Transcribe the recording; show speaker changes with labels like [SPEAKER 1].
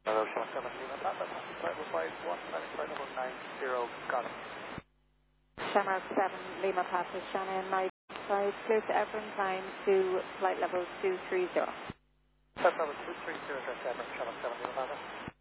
[SPEAKER 1] Hello, Shamrock 7 Lima Papa, flight level 51, flight level 90, got it.
[SPEAKER 2] Shamrock 7 Lima Papa, Shannon 95, clear to Everton, climb to flight level 230.
[SPEAKER 1] Flight level 230, Shamrock 7 Lima Papa.